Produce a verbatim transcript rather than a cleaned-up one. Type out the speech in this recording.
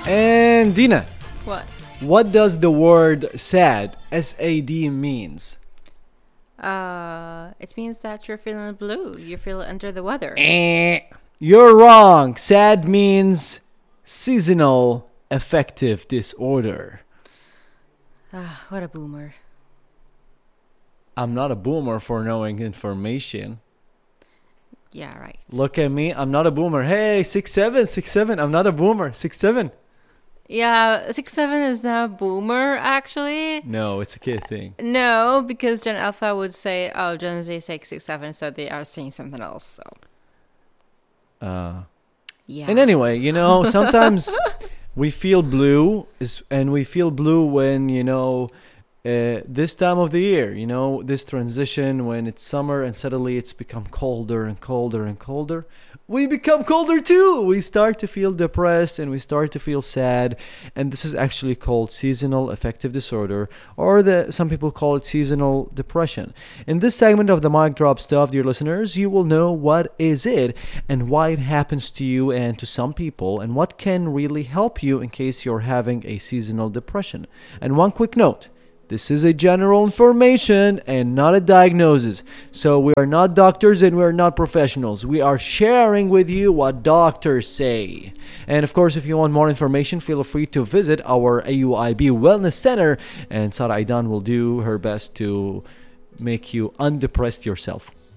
And Dina, What? what does the word sad, S A D, means? Uh, it means that you're feeling blue. You feel under the weather. Eh, you're wrong. Sad means seasonal affective disorder. Ah, what a boomer. I'm not a boomer for knowing information. Yeah, right. Look at me. I'm not a boomer. Hey, six seven, six seven. I'm not a boomer. Six seven. Yeah, six seven is now boomer, actually. No, it's a kid thing. No, because Gen Alpha would say, oh, Gen Z say six seven, so they are saying something else. So, Uh, yeah. and anyway, you know, sometimes we feel blue, is, and we feel blue when, you know, uh, this time of the year, you know, this transition when it's summer and suddenly it's become colder and colder and colder. We become colder too. We start to feel depressed and we start to feel sad. And this is actually called seasonal affective disorder, or the some people call it seasonal depression. In this segment of the Mic Drop Stuff, dear listeners, you will know what is it and why it happens to you and to some people, and what can really help you in case you're having a seasonal depression. And one quick note. This is a general information and not a diagnosis. So we are not doctors and we are not professionals. We are sharing with you what doctors say. And of course, if you want more information, feel free to visit our A U I B Wellness Center. And Sarah Aidan will do her best to make you undepressed yourself.